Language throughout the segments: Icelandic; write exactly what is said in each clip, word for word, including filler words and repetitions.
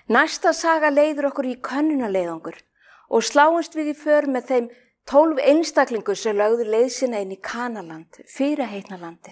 Næsta saga leiðir okkur í könnunarleiðangur og sláumst við í för með þeim tólf einstaklingur sem lögðu leið sína inn í Kanaland, fyrirheitna landið.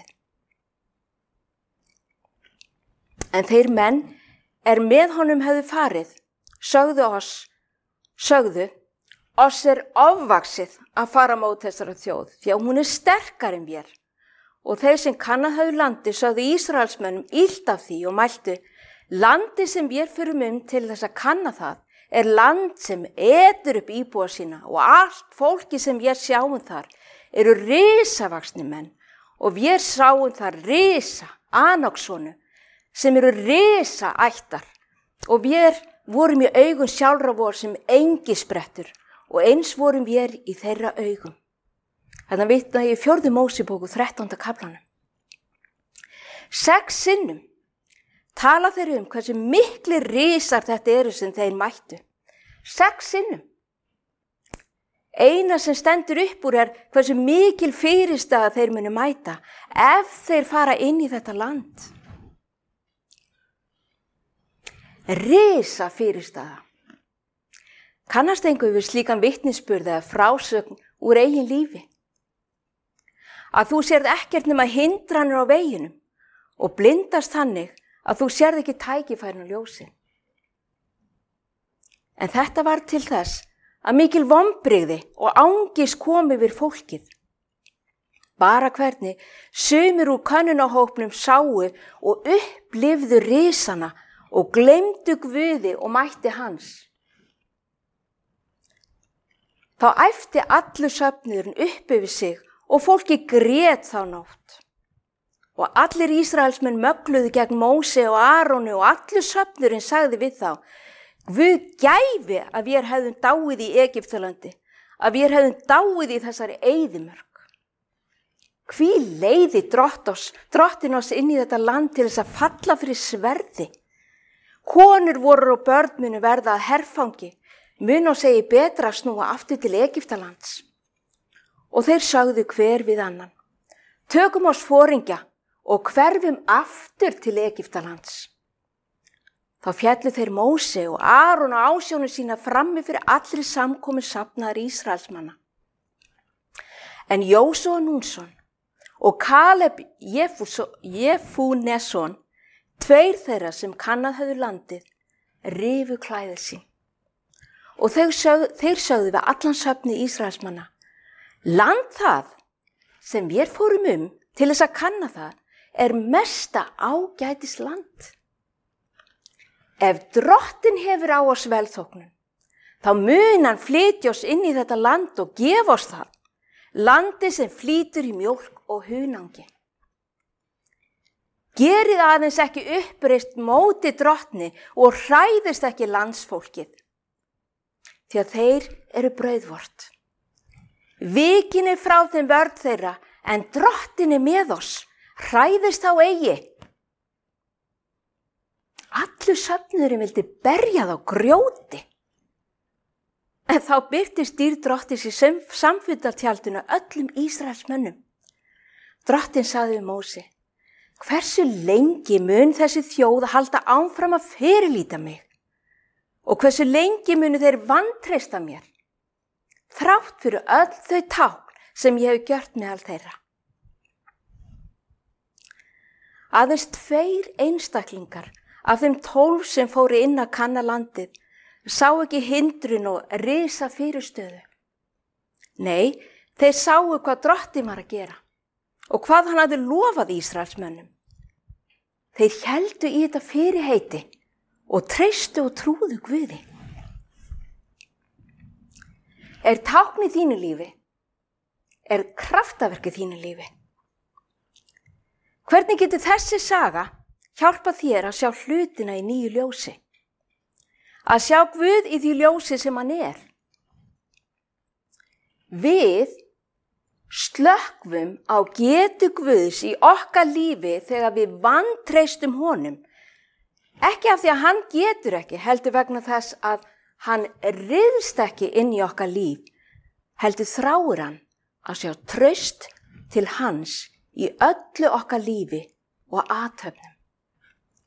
En þeir menn er með honum hefðu farið, sögðu oss, sögðu, oss er ofvaxið að fara mót þessara þjóð, því að hún er sterkari en vér. Og þeir sem kannað höfðu landi sögðu Ísraelsmönnum illt af því og mæltu, landi sem vér förum um til þess að kanna það, er land sem etur upp íbúa sína og allt fólki sem vér sjáum þar eru risavaxni menn og vér sjáum þar risa Anaksonu sem eru risa ættar og vér vorum í augum sjálfra vor sem engisprettur og eins vorum vér í þeirra augum. Þannig vitna ég í fjórðu Mósebók þrettánda kaflanum. Sex sinnum tala þeir um hversu miklir risar þetta eru sem þeir mættu. Sex sinnum. Eina sem stendur upp úr er hversu mikil fyrirstaða þeir munu mæta ef þeir fara inn í þetta land. Risa fyrirstaða. Kannast einhver við slíkan vitnisburð eða frásögn úr eigin lífi? Að þú sérð ekkert nema hindranir á veginum og blindast þannig að þú sérð ekki tækifærin og ljósin. En þetta var til þess að mikil vonbrigði og angist kom yfir fólkið. Bara hvernig sumir úr könnunarhópnum sáu og upplifðu risana og gleymdu Guði og mætti hans. Þá æpti allur söfnuðurinn upp yfir sig og fólki grét þá nótt. Og allir Ísraelsmenn mögluðu gegn Móse og Aróni og allur söfnuðurinn sagði við þá, Guð gæfi að vér hefðum dáið í Egyptalandi, að vér hefðum dáið í þessari eyðimörk. Hví leiði drottin oss inn í þetta land til þess að falla fyrir sverði? Konur voru og börn munu verða að herfangi, mun og segi betra að snúa aftur til Egyptalands. Og þeir sagðu hver við annan, tökum oss foringja og hverfum aftur til Egyptalands. Þá fjallu þeir Móse og Aron og ásjónu sína frammi fyrir allri samkomu safnaðar Ísraelsmanna. En Jósúa Núnsson og Kaleb Jefúneson, tveir þeirra sem kannað höfðu landið, rifu klæðið sín. Og þeir sögðu, þeir sögðu við allan söfni Ísraelsmanna, land það sem við fórum um til þess að kanna það er mesta ágætis land. Ef drottin hefur á oss velþóknun, þá mun hann flytja oss inn í þetta land og gefa oss það, landi sem flýtur í mjólk og hunangi. Gerið aðeins ekki uppreist móti drottni og hræðist ekki landsfólkið, því að þeir eru brauðvort. Vikin er frá þeim vörn þeirra, en drottin er með oss, hræðist þá eigi. Allur söfnuðurinn vildi berja þá grjóti. En þá birtist dýr drottis í samfundartjaldinu öllum Ísraelsmönnum. Drottin sagði við Móse, hversu lengi mun þessi þjóð halda áfram að fyrirlíta mig? Og hversu lengi munu þeir vantreysta mér? Þrátt fyrir öll þau tákn sem ég hef gjört meðal þeirra. Aðeins tveir einstaklingar af þeim tólf sem fóru inn að kanna landið, sá ekki hindrun og risa fyrirstöðu. Nei, þeir sáu hvað drottin var að gera og hvað hann hafði lofað Ísraelsmönnum. Þeir héldu í þetta fyrirheiti og treystu og trúðu Guði. Er tákn í þínu lífi? Er kraftaverk í þínu lífi? Hvernig getur þessi saga hjálpa þér að sjá hlutina í nýju ljósi? Að sjá Guð í því ljósi sem hann er. Við slökkvum á getu Guðs í okkar lífi þegar við vantreystum honum. Ekki af því að hann getur ekki, heldur vegna þess að hann ryðst ekki inn í okkar líf, heldur þráir hann að sjá traust til hans í öllu okkar lífi og athöfnum.